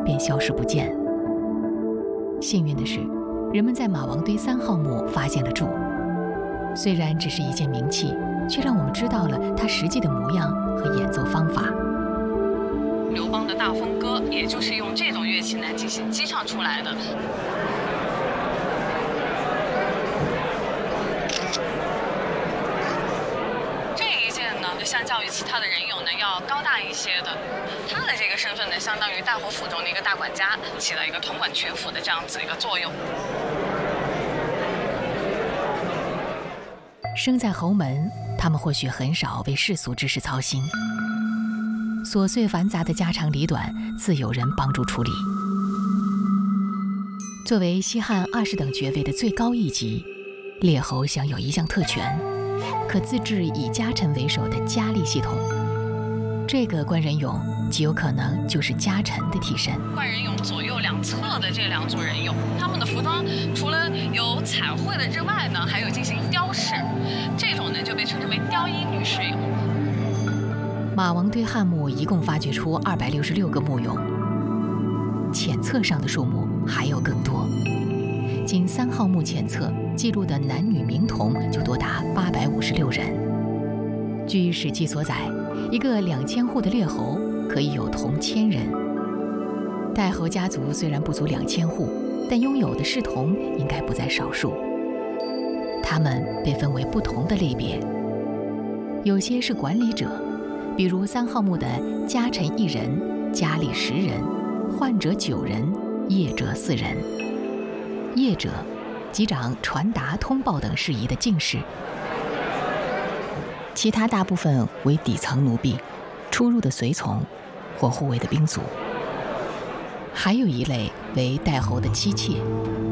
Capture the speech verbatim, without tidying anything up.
便消失不见。幸运的是，人们在马王堆三号墓发现了柱，虽然只是一件名器，却让我们知道了它实际的模样和演奏方法。 刘邦的大风歌，也就是用这种乐器来进行击唱出来的。这一件呢，相较于其他的人俑呢，要高大一些的。他的这个身份呢，相当于大火府中的一个大管家，起了一个统管全府的这样子一个作用。 生在侯门，他们或许很少为世俗之事操心，琐碎繁杂的家长里短自有人帮助处理。作为西汉二十等爵位的最高一级，列侯享有一项特权，可自制以家臣为首的家吏系统。这个官人俑极有可能就是家臣的替身。 官人俑左右两侧的这两组人俑，他们的服装除了有彩绘的之外呢，还有进行雕饰，这种呢就被称之为雕衣女士俑。 马王堆汉墓一共发掘出二百六十六个墓俑，前侧上的数目还有更多。仅三号墓前侧记录的男女名童就多达八百五十六人。据《史记》所载，一个两千户的列侯可以有童千人。代侯家族虽然不足两千户，但拥有的士童应该不在少数。他们被分为不同的类别，有些是管理者，比如三号墓的家臣一人、家吏十人、宦者九人、业者四人。业者即掌传达、通报等事宜的进士。其他大部分为底层奴婢、出入的随从或护卫的兵卒。还有一类为代侯的妻妾，